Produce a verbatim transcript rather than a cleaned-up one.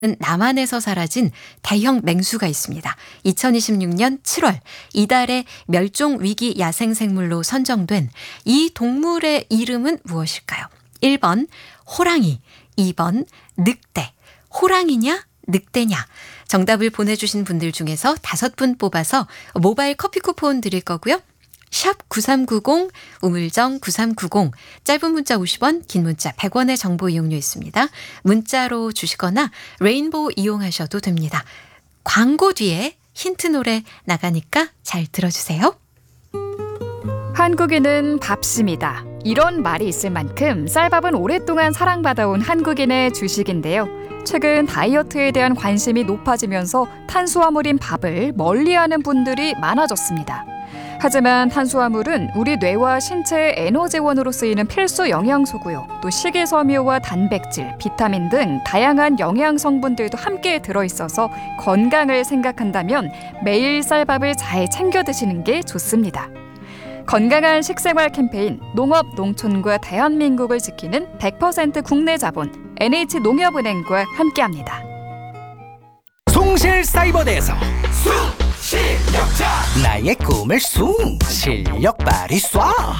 남한에서 사라진 대형 맹수가 있습니다. 이천이십육 년 칠월 이달의 멸종위기 야생생물로 선정된 이 동물의 이름은 무엇일까요? 일 번 호랑이, 이 번 늑대. 호랑이냐 늑대냐. 정답을 보내주신 분들 중에서 다섯 분 뽑아서 모바일 커피 쿠폰 드릴 거고요. 샵 구삼구공, 우물정 구삼구공, 짧은 문자 오십 원, 긴 문자 백 원의 정보 이용료 있습니다. 문자로 주시거나 레인보우 이용하셔도 됩니다. 광고 뒤에 힌트 노래 나가니까 잘 들어주세요. 한국인은 밥심이다. 이런 말이 있을 만큼 쌀밥은 오랫동안 사랑받아온 한국인의 주식인데요. 최근 다이어트에 대한 관심이 높아지면서 탄수화물인 밥을 멀리하는 분들이 많아졌습니다. 하지만 탄수화물은 우리 뇌와 신체의 에너지원으로 쓰이는 필수 영양소고요. 또 식이섬유와 단백질, 비타민 등 다양한 영양 성분들도 함께 들어있어서 건강을 생각한다면 매일 쌀밥을 잘 챙겨 드시는 게 좋습니다. 건강한 식생활 캠페인 농업, 농촌과 대한민국을 지키는 백 퍼센트 국내 자본 엔에이치농협은행과 함께합니다. 송실사이버대에서 쑥 실력자 나의 꿈을 쑥 실력 발휘 쏴